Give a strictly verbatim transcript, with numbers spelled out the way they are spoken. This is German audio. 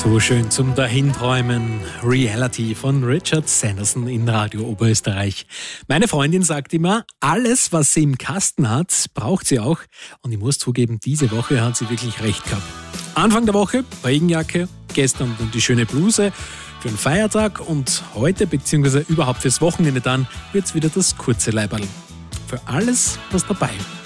So schön zum Dahinträumen. Reality von Richard Sanderson in Radio Oberösterreich. Meine Freundin sagt immer, alles, was sie im Kasten hat, braucht sie auch. Und ich muss zugeben, diese Woche hat sie wirklich recht gehabt. Anfang der Woche Regenjacke, gestern dann die schöne Bluse für den Feiertag und heute bzw. überhaupt fürs Wochenende dann wird's wieder das kurze Leiberl. Für alles was dabei.